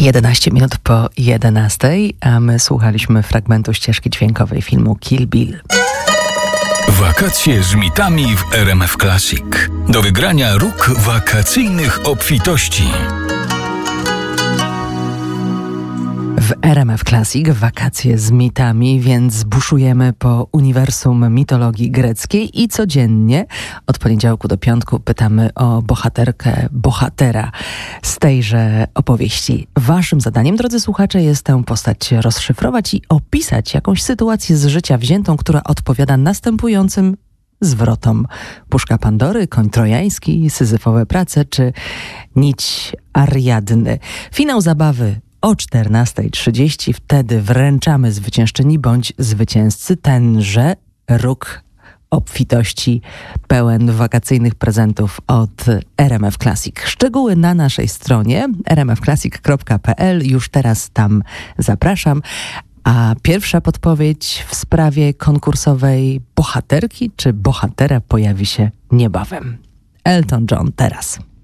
11 minut po 11, a my słuchaliśmy fragmentu ścieżki dźwiękowej filmu Kill Bill. Wakacje z mitami w RMF Classic. Do wygrania róg wakacyjnych obfitości. W RMF Classic wakacje z mitami, więc buszujemy po uniwersum mitologii greckiej i codziennie od poniedziałku do piątku pytamy o bohaterkę, bohatera z tejże opowieści. Waszym zadaniem, drodzy słuchacze, jest tę postać rozszyfrować i opisać jakąś sytuację z życia wziętą, która odpowiada następującym zwrotom: puszka Pandory, koń trojański, syzyfowe prace czy nić Ariadny. Finał zabawy o 14:30. Wtedy wręczamy zwyciężczyni bądź zwycięzcy tenże róg obfitości pełen wakacyjnych prezentów od RMF Classic. Szczegóły na naszej stronie rmfclassic.pl. Już teraz tam zapraszam. A pierwsza podpowiedź w sprawie konkursowej bohaterki czy bohatera pojawi się niebawem. Elton John teraz.